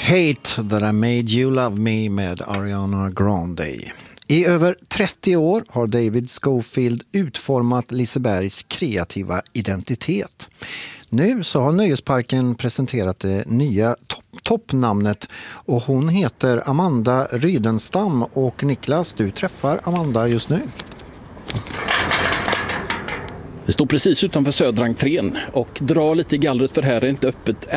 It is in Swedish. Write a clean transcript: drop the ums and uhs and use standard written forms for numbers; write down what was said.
Hate That I Made You Love Me med Ariana Grande. I över 30 år har David Schofield utformat Lisebergs kreativa identitet. Nu så har Nöjesparken presenterat det nya toppnamnet och hon heter Amanda Rydenstam. Och Niklas, du träffar Amanda just nu. Vi står precis utanför södra entrén och drar lite i gallret för här är inte öppet